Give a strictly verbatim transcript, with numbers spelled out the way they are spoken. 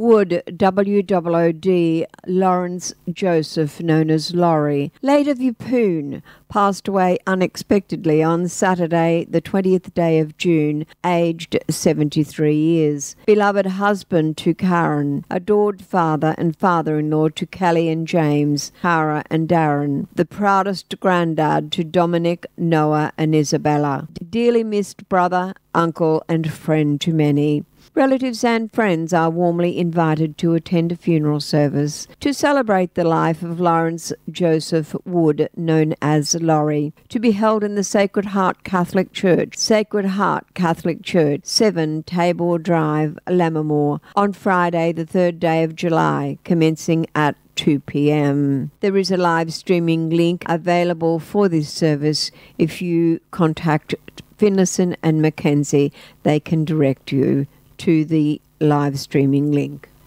Wood, W O O D, Lawrence Joseph, known as Laurie, late of Yeppoon, passed away unexpectedly on Saturday, the twentieth day of June, aged seventy-three years. Beloved husband to Karen, adored father and father-in-law to Kelly and James, Cara and Darren, the proudest granddad to Dominic, Noah and Isabella, dearly missed brother, uncle and friend to many. Relatives and friends are warmly invited to attend a funeral service to celebrate the life of Lawrence Joseph Wood, known as Laurie, to be held in the Sacred Heart Catholic Church, Sacred Heart Catholic Church, seven Tabor Drive, Lammermoor, on Friday, the third day of July, commencing at two p.m. There is a live streaming link available for this service. If you contact Finlayson and Mackenzie, they can direct you to the live streaming link.